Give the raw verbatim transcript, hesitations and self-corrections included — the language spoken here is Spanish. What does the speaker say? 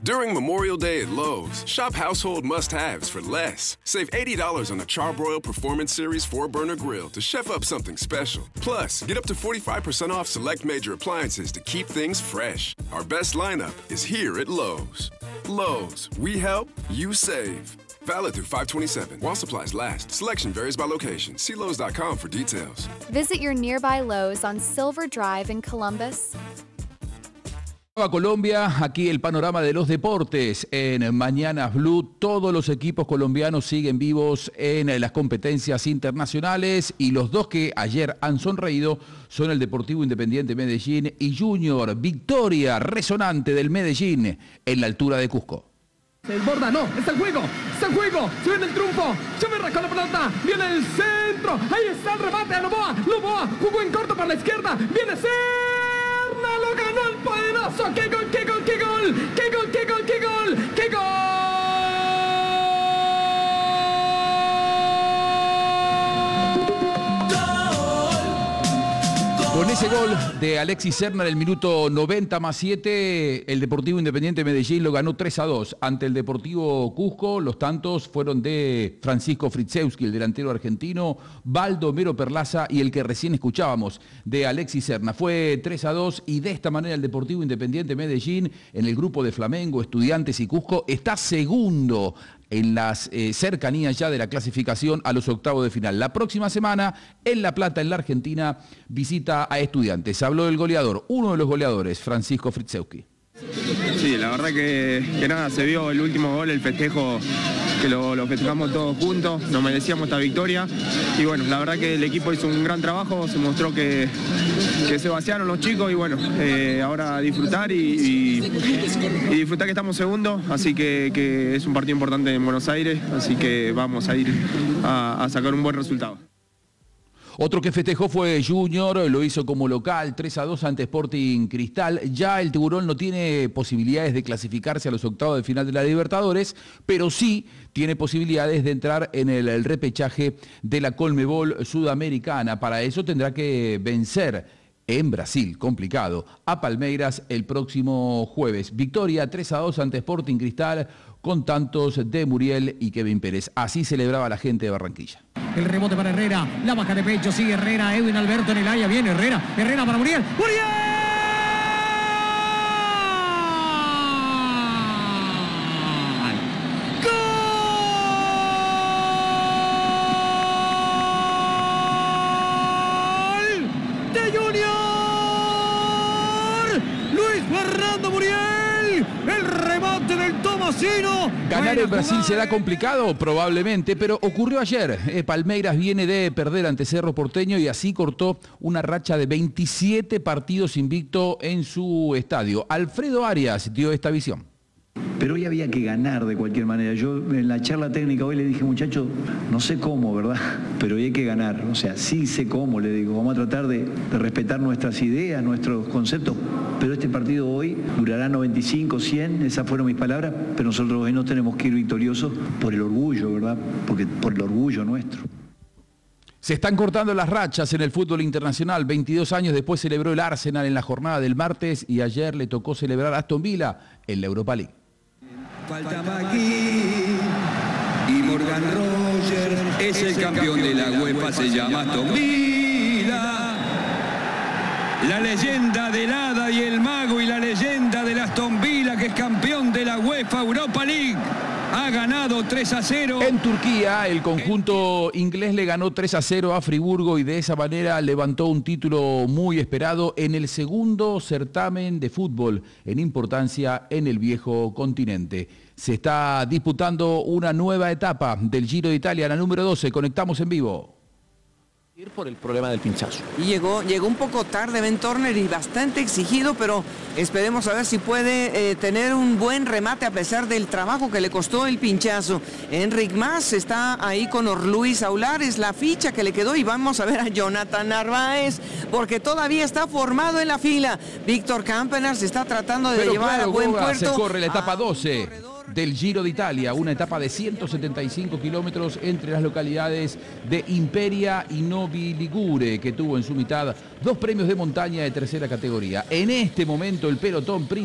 During Memorial Day at Lowe's, shop household must-haves for less. Save eighty dollars on the Charbroil Performance Series four burner grill to chef up something special. Plus, get up to forty-five percent off select major appliances to keep things fresh. Our best lineup is here at Lowe's. Lowe's, we help, you save. Valid through five twenty-seven. While supplies last. Selection varies by location. See Lowe's dot com for details. Visit your nearby Lowe's on Silver Drive in Columbus. Colombia, aquí el panorama de los deportes en Mañanas Blue. Todos los equipos colombianos siguen vivos en las competencias internacionales y los dos que ayer han sonreído son el Deportivo Independiente Medellín y Junior. Victoria resonante del Medellín en la altura de Cusco. Se desborda, no, está el juego, está el juego, se viene el triunfo, se me rascó la pelota, viene el centro, ahí está el remate a Novoa, Novoa jugó en corto para la izquierda, viene Serna, lo ganó el poderoso, qué gol, qué gol, qué gol, qué gol, qué gol, qué gol, qué gol. Con ese gol de Alexis Serna en el minuto noventa más siete, el Deportivo Independiente Medellín lo ganó tres a dos ante el Deportivo Cusco. Los tantos fueron de Francisco Fritzewski, el delantero argentino, Baldomero Perlaza y el que recién escuchábamos de Alexis Serna. Fue tres a dos y de esta manera el Deportivo Independiente Medellín en el grupo de Flamengo, Estudiantes y Cusco está segundo en las eh, cercanías ya de la clasificación a los octavos de final. La próxima semana, en La Plata, en la Argentina, visita a Estudiantes. Habló el goleador, uno de los goleadores, Francisco Fritzewski. Sí, la verdad que, que nada, se vio el último gol, el festejo, que lo, lo festejamos todos juntos, nos merecíamos esta victoria y bueno, la verdad que el equipo hizo un gran trabajo, se mostró que, que se vaciaron los chicos y bueno, eh, ahora disfrutar y, y, y disfrutar que estamos segundos, así que, que es un partido importante en Buenos Aires, así que vamos a ir a, a sacar un buen resultado. Otro que festejó fue Junior, lo hizo como local, tres a dos ante Sporting Cristal. Ya el Tiburón no tiene posibilidades de clasificarse a los octavos de final de la Libertadores, pero sí tiene posibilidades de entrar en el, el repechaje de la Conmebol Sudamericana. Para eso tendrá que vencer en Brasil, complicado, a Palmeiras el próximo jueves. Victoria tres a dos ante Sporting Cristal con tantos de Muriel y Kevin Pérez. Así celebraba la gente de Barranquilla. El rebote para Herrera, la baja de pecho, sigue Herrera, Edwin Alberto en el área, viene Herrera, Herrera para Muriel, ¡Muriel! ¡Gol de Junior! Luis Fernando Muriel, el remate del Tomasino. Ganar en Brasil será complicado, probablemente, pero ocurrió ayer. Eh, Palmeiras viene de perder ante Cerro Porteño y así cortó una racha de veintisiete partidos invicto en su estadio. Alfredo Arias dio esta visión. Pero hoy había que ganar de cualquier manera. Yo en la charla técnica hoy le dije, muchachos, no sé cómo, ¿verdad? Pero hoy hay que ganar. O sea, sí sé cómo, le digo. Vamos a tratar de, de respetar nuestras ideas, nuestros conceptos. Pero este partido hoy durará noventa y cinco, cien, esas fueron mis palabras. Pero nosotros hoy nos tenemos que ir victoriosos por el orgullo, ¿verdad? Porque por el orgullo nuestro. Se están cortando las rachas en el fútbol internacional. veintidós años después celebró el Arsenal en la jornada del martes y ayer le tocó celebrar a Aston Villa en la Europa League. Falta Maki y Morgan Rogers es el campeón de la UEFA, se llama Aston Villa. La leyenda del hada y el mago y la leyenda del Aston Villa, que es campeón de la UEFA Europa League, ha ganado tres a cero. En Turquía, el conjunto inglés le ganó tres a cero a Friburgo y de esa manera levantó un título muy esperado en el segundo certamen de fútbol en importancia en el viejo continente. Se está disputando una nueva etapa del Giro de Italia, la número doce. Conectamos en vivo. Por el problema del pinchazo. Y llegó, llegó un poco tarde Ben Turner y bastante exigido, pero esperemos a ver si puede eh, tener un buen remate a pesar del trabajo que le costó el pinchazo. Enric Mas está ahí con Orluis Aular, es la ficha que le quedó y vamos a ver a Jonathan Narváez porque todavía está formado en la fila. Víctor Campenar se está tratando de pero llevar claro, a buen Goga, puerto. Se corre la etapa doce. Del Giro de Italia, una etapa de ciento setenta y cinco kilómetros entre las localidades de Imperia y Novi Ligure, que tuvo en su mitad dos premios de montaña de tercera categoría. En este momento el pelotón